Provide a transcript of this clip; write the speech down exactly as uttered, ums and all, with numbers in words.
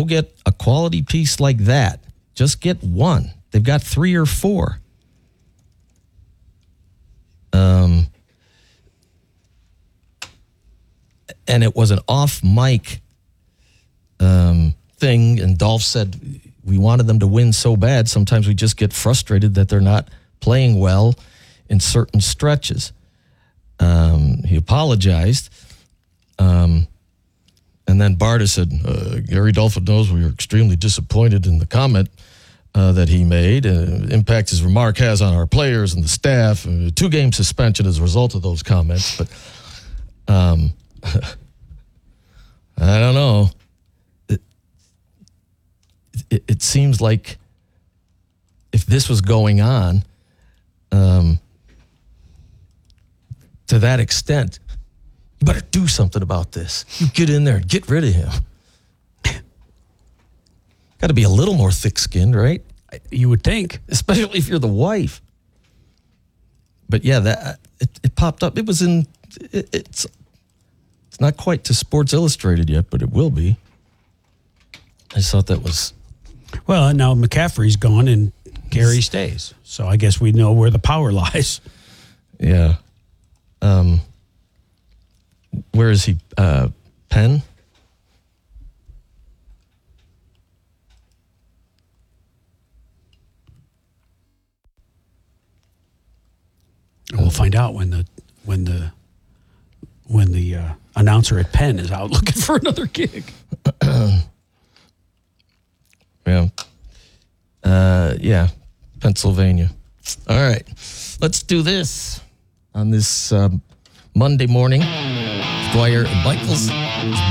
Go get a quality piece like that. Just get one. They've got three or four. Um, and it was an off-mic um, thing, and Dolph said we wanted them to win so bad, sometimes we just get frustrated that they're not playing well in certain stretches. Um, he apologized. Um, and then Barta said, uh, Gary Dolphin knows we were extremely disappointed in the comment uh, that he made. Uh, impact his remark has on our players and the staff. Uh, two-game suspension as a result of those comments. But um, I don't know. It, it, it seems like if this was going on um, to that extent, you better do something about this. You get in there and get rid of him. Got to be a little more thick-skinned, right? You would think. Especially if you're the wife. But yeah, that it, it popped up. It was in, it, it's it's not quite to Sports Illustrated yet, but it will be. I just thought that was... Well, now McCaffrey's gone and Gary stays. So I guess we know where the power lies. Yeah. Um... Where is he? Uh, Penn? We'll find out when the when the when the uh, announcer at Penn is out looking for another gig. yeah. Uh, yeah. Pennsylvania. All right. Let's do this on this um, Monday morning. Dwyer and Michaels.